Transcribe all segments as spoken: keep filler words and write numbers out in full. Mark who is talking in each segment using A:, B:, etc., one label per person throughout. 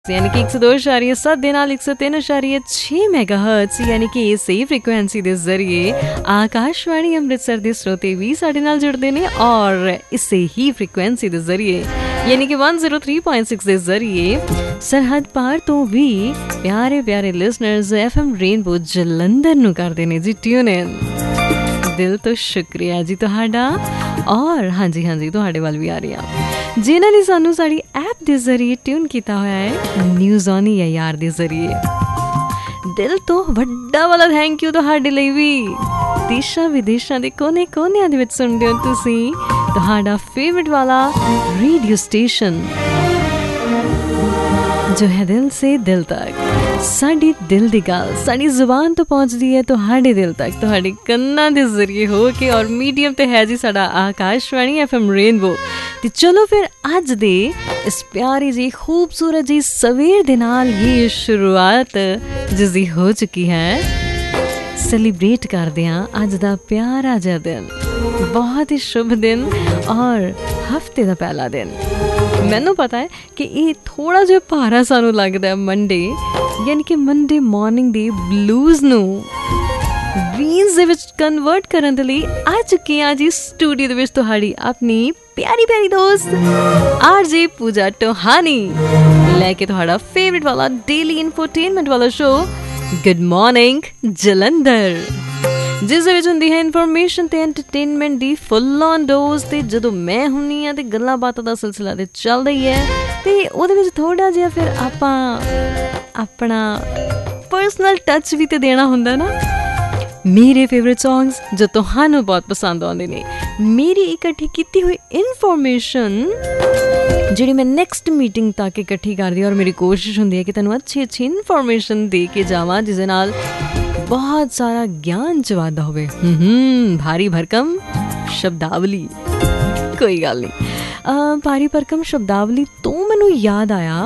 A: यानी कि एक सौ दो इशारिया सत्त दे नाल एक सौ तीन इशारिया छे मैगाहर्ट्ज़ यानी कि इसे फ्रीकुएंसी ਦੇ ਜ਼ਰੀਏ आकाशवाणी अमृतसर ਦੇ ਸਰੋਤੇ ਵੀ ਸਾਡੇ ਨਾਲ ਜੁੜਦੇ ਨੇ ਔਰ ਇਸੇ ਹੀ ਫ੍ਰੀਕੁਐਂਸੀ ਦੇ ਜ਼ਰੀਏ यानी कि एक सौ तीन पॉइंट छह ਦੇ ਜ਼ਰੀਏ ਸਰਹੱਦ ਪਾਰ ਤੋਂ ਵੀ ਪਿਆਰੇ ਪਿਆਰੇ ਲਿਸਨਰਸ ਐਫਐਮ ਰੇਨਬੋ ਜਲੰਧਰ ਨੂੰ ਕਰਦੇ ਨੇ ਜੀ ਟਿਊਨ ਇਨ। ਦਿਲ ਤੋਂ ਸ਼ੁਕਰੀਆ ਜੀ ਤੁਹਾਡਾ ਔਰ ਹਾਂਜੀ ਹਾਂਜੀ ਤੁਹਾਡੇ ਵੱਲ ਵੀ ਆ ਰਹੀ ਆ ਜਿਨ੍ਹਾਂ ਨੇ ਸਾਨੂੰ ਸਾਡੀ ਐਪ ਦੇ ਜ਼ਰੀਏ ਟਿਊਨ ਕੀਤਾ ਹੋਇਆ ਹੈ ਨਿਊਜ਼ ਔਨ ਹੈ ਯਾਰ ਦੇ ਜ਼ਰੀਏ। ਦਿਲ ਤੋਂ ਵੱਡਾ ਵਾਲਾ ਥੈਂਕ ਯੂ ਤੁਹਾਡੇ ਲਈ ਵੀ। ਦੇਸ਼ਾਂ ਵਿਦੇਸ਼ਾਂ ਦੇ ਕੋਨੇ ਕੋਨਿਆਂ ਦੇ ਵਿੱਚ ਸੁਣਦੇ ਹੋ ਤੁਸੀਂ ਤੁਹਾਡਾ ਫੇਵਰਟ ਵਾਲਾ ਰੇਡੀਓ ਸਟੇਸ਼ਨ ਜੋ ਹੈ ਦਿਲ ਸੇ ਦਿਲ ਤੱਕ। ਸਾਡੀ ਦਿਲ ਦੀ ਗੱਲ ਸਾਡੀ ਜ਼ੁਬਾਨ ਤੋਂ ਪਹੁੰਚਦੀ ਹੈ ਤੁਹਾਡੇ ਦਿਲ ਤੱਕ ਤੁਹਾਡੇ ਕੰਨਾਂ ਦੇ ਜ਼ਰੀਏ ਹੋ ਕੇ ਔਰ ਮੀਡੀਅਮ ਤੇ ਹੈ ਜੀ ਸਾਡਾ ਆਕਾਸ਼ਵਾਣੀ ਐਫਐਮ ਰੇਨਬੋ। ਤੇ ਚਲੋ ਫਿਰ ਅੱਜ ਦੇ ਇਸ ਪਿਆਰੀ ਜੀ ਖੂਬਸੂਰਤ ਜੀ ਸਵੇਰ ਦੇ ਨਾਲ ਇਹ ਸ਼ੁਰੂਆਤ ਜਿਸ ਦੀ ਹੋ ਚੁੱਕੀ ਹੈ ਸੈਲੀਬ੍ਰੇਟ ਕਰਦੇ ਹਾਂ ਅੱਜ ਦਾ ਪਿਆਰਾ ਜਿਹਾ ਦਿਨ ਬਹੁਤ ਹੀ ਸ਼ੁਭ ਦਿਨ ਔਰ ਹਫਤੇ ਦਾ ਪਹਿਲਾ ਦਿਨ। ਮੈਨੂੰ ਪਤਾ ਹੈ ਕਿ ਇਹ ਥੋੜ੍ਹਾ ਜਿਹਾ ਭਾਰਾ ਸਾਨੂੰ ਲੱਗਦਾ ਮੰਡੇ ਯਾਨੀ ਕਿ ਮੰਡੇ ਮਾਰਨਿੰਗ ਦੇ ਬਲੂਜ਼ ਨੂੰ ਗ੍ਰੀਨਸ ਦੇ ਵਿੱਚ ਕਨਵਰਟ ਕਰਨ ਦੇ ਲਈ ਆ ਚੁੱਕੀ ਹਾਂ ਜੀ ਸਟੂਡੀਓ ਦੇ ਵਿੱਚ ਤੁਹਾਡੀ ਆਪਣੀ ਪਿਆਰੀ ਪਿਆਰੀ ਦੋਸਤ ਆਰਜੇ ਪੂਜਾ ਟੋਹਾਨੀ ਲੈ ਕੇ ਤੁਹਾਡਾ ਫੇਵਰਟ ਵਾਲਾ ਡੇਲੀ ਇਨਫੋਟੇਨਮੈਂਟ ਵਾਲਾ ਸ਼ੋਅ ਗੁੱਡ ਮਾਰਨਿੰਗ ਜਲੰਧਰ ਜਿਸ ਦੇ ਵਿੱਚ ਹੁੰਦੀ ਹੈ ਇਨਫੋਰਮੇਸ਼ਨ ਤੇ entertainment the full on dose. ਤੇ ਜਦੋਂ ਮੈਂ ਹੁੰਦੀ ਹਾਂ ਤੇ ਗੱਲਾਂ ਬਾਤਾਂ ਦਾ ਸਿਲਸਿਲਾ ਤੇ ਚੱਲਦਾ ਹੀ ਹੈ ਤੇ ਉਹਦੇ ਵਿੱਚ ਥੋੜ੍ਹਾ ਜਿਹਾ ਫਿਰ ਆਪਾਂ ਆਪਣਾ ਪਰਸਨਲ ਟੱਚ ਵੀ ਤੇ ਦੇਣਾ ਹੁੰਦਾ ਨਾ। ਮੇਰੇ ਫੇਵਰੇਟ ਸੌਂਗਸ ਜੋ ਤੁਹਾਨੂੰ ਬਹੁਤ ਪਸੰਦ ਆਉਂਦੇ ਨੇ ਮੇਰੀ ਇਕੱਠੀ ਕੀਤੀ ਹੋਈ ਇਨਫੋਰਮੇਸ਼ਨ ਜਿਹੜੀ ਮੈਂ ਨੈਕਸਟ ਮੀਟਿੰਗ ਤੱਕ ਇਕੱਠੀ ਕਰਦੀ ਔਰ ਮੇਰੀ ਕੋਸ਼ਿਸ਼ ਹੁੰਦੀ ਹੈ ਕਿ ਤੁਹਾਨੂੰ ਅੱਛੀ ਅੱਛੀ ਇਨਫੋਰਮੇਸ਼ਨ ਦੇ ਕੇ ਜਾਵਾਂ ਜਿਸ ਦੇ ਨਾਲ ਬਹੁਤ ਸਾਰਾ ਗਿਆਨ ਚ ਵਾਧਾ ਹੋਵੇ। ਹੂੰ ਭਾਰੀ ਭਰਕਮ ਸ਼ਬਦਾਵਲੀ ਕੋਈ ਗੱਲ ਨਹੀਂ ਭਾਰੀ ਭਰਕਮ ਸ਼ਬਦਾਵਲੀ ਤੋਂ ਮੈਨੂੰ ਯਾਦ ਆਇਆ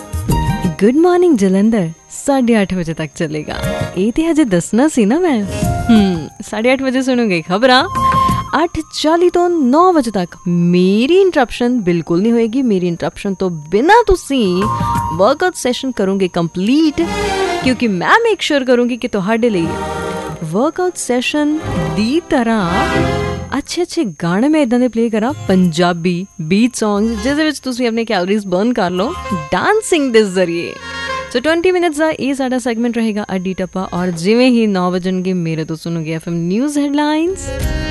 A: ਗੁੱਡ ਮਾਰਨਿੰਗ ਜਲੰਧਰ ਸਾਢੇ ਅੱਠ ਵਜੇ ਤੱਕ ਚੱਲੇਗਾ। ਇਹ ਤੇ ਹਜੇ ਦੱਸਣਾ ਸੀ ਨਾ ਮੈਂ ਹੂੰ ਸਾਢੇ ਅੱਠ ਵਜੇ ਸੁਣੋਗੇ ਖਬਰਾਂ ਅੱਠ ਚਾਲੀ ਤੋਂ ਨੌ ਵਜੇ ਤੱਕ ਮੇਰੀ ਇੰਟਰਪਸ਼ਨ ਬਿਲਕੁਲ ਨਹੀਂ ਹੋਏਗੀ। ਮੇਰੀ ਇੰਟਰਪਸ਼ਨ ਤੋਂ ਬਿਨਾਂ ਤੁਸੀਂ ਵਰਕਆਊਟ ਸੈਸ਼ਨ ਕਰੋਗੇ ਕੰਪਲੀਟ ਕਿਉਂਕਿ ਮੈਂ ਮੇਕ ਸ਼ੋਰ ਕਰੂੰਗੀ ਕਿ ਤੁਹਾਡੇ ਲਈ ਵਰਕਆਊਟ ਸੈਸ਼ਨ ਦੀ ਤਰ੍ਹਾਂ ਅੱਛੇ ਅੱਛੇ ਗਾਣੇ ਮੈਂ ਇੱਦਾਂ ਦੇ ਪਲੇ ਕਰਾਂ ਪੰਜਾਬੀ ਬੀਟ ਸੌਂਗਸ ਜਿਸ ਦੇ ਵਿੱਚ ਤੁਸੀਂ ਆਪਣੇ ਕੈਲੋਰੀਜ਼ ਬਰਨ ਕਰ ਲਓ ਡਾਂਸਿੰਗ ਦੇ ਜ਼ਰੀਏ। ਸੋ ਵੀਹ ਮਿੰਟਸ ਦਾ ਇਹ ਸਾਡਾ ਸੈਗਮੈਂਟ ਰਹੇਗਾ ਅੱਡੀ ਟੱਪਾ ਔਰ ਜਿਵੇਂ ਹੀ ਨੌ ਵਜਣਗੇ ਮੇਰੇ ਤੋਂ ਸੁਣੋਗੇ ਐਫਐਮ ਨਿਊਜ਼ ਹੈਡਲਾਈਨਸ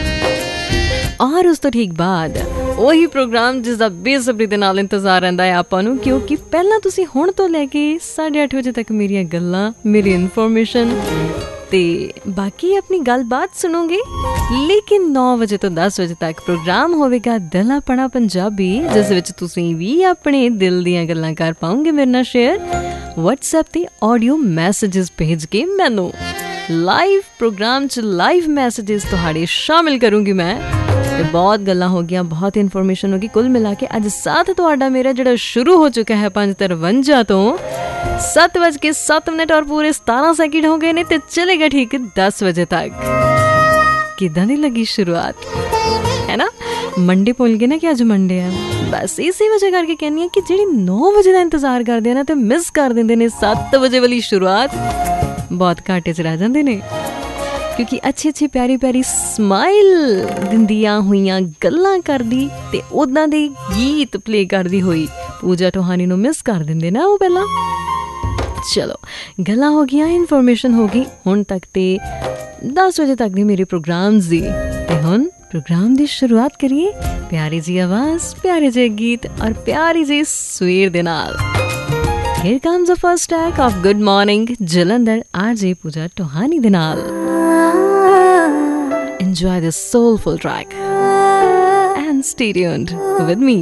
A: ਔਰ ਉਸ ਤੋਂ ਠੀਕ ਬਾਅਦ ਉਹੀ ਪ੍ਰੋਗਰਾਮ ਜਿਸ ਦਾ ਬੇਸਬਰੀ ਦੇ ਨਾਲ ਇੰਤਜ਼ਾਰ ਰਹਿੰਦਾ ਹੈ ਆਪਾਂ ਨੂੰ ਕਿਉਂਕਿ ਪਹਿਲਾਂ ਤੁਸੀਂ ਹੁਣ ਤੋਂ ਲੈ ਕੇ ਸਾਢੇ ਅੱਠ ਵਜੇ ਤੱਕ ਮੇਰੀਆਂ ਗੱਲਾਂ ਮੇਰੀ ਇਨਫੋਰਮੇਸ਼ਨ ਤੇ ਬਾਕੀ ਆਪਣੀ ਗੱਲਬਾਤ ਸੁਣੋਗੇ ਲੇਕਿਨ ਨੌ ਵਜੇ ਤੋਂ ਦਸ ਵਜੇ ਤੱਕ ਪ੍ਰੋਗਰਾਮ ਹੋਵੇਗਾ ਦਿਲ ਆਪਣਾ ਪੰਜਾਬੀ ਜਿਸ ਵਿੱਚ ਤੁਸੀਂ ਵੀ ਆਪਣੇ ਦਿਲ ਦੀਆਂ ਗੱਲਾਂ ਕਰ ਪਾਓਗੇ ਮੇਰੇ ਨਾਲ ਸ਼ੇਅਰ ਵਟਸਐਪ ਤੇ ਆਡੀਓ ਮੈਸੇजेस ਭੇਜ ਕੇ ਮੈਨੂੰ ਲਾਈਵ ਪ੍ਰੋਗਰਾਮ 'ਚ ਲਾਈਵ ਮੈਸੇजेस ਤੁਹਾਡੇ ਸ਼ਾਮਿਲ ਕਰੂੰਗੀ ਮੈਂ ਤੇ ਬਹੁਤ ਗੱਲਾਂ ਹੋ ਗਈਆਂ ਬਹੁਤ ਇਨਫੋਰਮੇਸ਼ਨ ਹੋ ਗਈ ਕੁੱਲ ਮਿਲਾ ਕੇ ਅੱਜ ਸਾਥ ਤੁਹਾਡਾ ਮੇਰਾ ਜਿਹੜਾ ਸ਼ੁਰੂ ਹੋ ਚੁੱਕਾ ਹੈ ਪੰਜ ਤਰਵੰਜਾ ਤੋਂ ਸੱਤ ਵਜ ਕੇ ਸੱਤ ਮਿੰਟ ਔਰ ਪੂਰੇ ਸਤਾਰਾਂ ਸੈਕਿੰਡ ਹੋ ਗਏ ਨੇ ਤੇ ਚਲੇਗਾ ਠੀਕ ਦਸ ਵਜੇ ਤੱਕ। ਕਿੱਦਾਂ ਦੀ ਲੱਗੀ ਸ਼ੁਰੂਆਤ ਹੈ ਨਾ ਮੰਡੇ ਭੁੱਲ ਗਏ ਨਾ ਕਿ ਅੱਜ ਮੰਡੇ ਹੈ ਬਸ ਇਸੇ ਵਜ੍ਹਾ ਕਰਕੇ ਕਹਿੰਦੀ ਹਾਂ ਕਿ ਜਿਹੜੀ ਨੌ ਵਜੇ ਦਾ ਇੰਤਜ਼ਾਰ ਕਰਦੇ ਆ ਨਾ ਤੇ ਮਿਸ ਕਰ ਦਿੰਦੇ ਨੇ ਸੱਤ ਵਜੇ ਵਾਲੀ ਸ਼ੁਰੂਆਤ ਬਹੁਤ ਘਾਟੇ 'ਚ ਰਹਿ ਜਾਂਦੇ ਨੇ ਕਿਉਂਕਿ ਅੱਛੀ ਅੱਛੀ ਪਿਆਰੀ ਪਿਆਰੀ ਸਮਾਈਲ ਦਿੰਦੀਆਂ ਹੋਈਆਂ ਗੱਲਾਂ ਕਰਦੀ ਤੇ ਉੱਦਾਂ ਦੇ ਗੀਤ ਪਲੇ ਕਰਦੀ ਹੋਈ ਪੂਜਾ ਟੋਹਾਨੀ ਨੂੰ ਮਿਸ ਕਰ ਦਿੰਦੇ ਨਾ ਉਹ ਪਹਿਲਾਂ। ਚਲੋ ਗੱਲਾਂ ਹੋ ਗਈਆਂ ਇਨਫੋਰਮੇਸ਼ਨ ਹੋ ਗਈ ਹੁਣ ਤੱਕ ਤੇ ਦਸ ਵਜੇ ਤੱਕ ਦੀ ਮੇਰੇ ਪ੍ਰੋਗਰਾਮਸ ਦੀ ਤੇ ਹੁਣ ਪ੍ਰੋਗਰਾਮ ਦੀ ਸ਼ੁਰੂਆਤ ਕਰੀਏ ਪਿਆਰੀ ਜੀ ਆਵਾਜ਼ ਪਿਆਰੇ ਜਿਹੇ ਗੀਤ ਔਰ ਪਿਆਰੀ ਜਿਹੀ ਸਵੇਰ ਦੇ ਨਾਲ। Here comes the first track of Good Morning Jalandhar R J Pooja Tohani de naal. Enjoy this soulful track and stay tuned with me.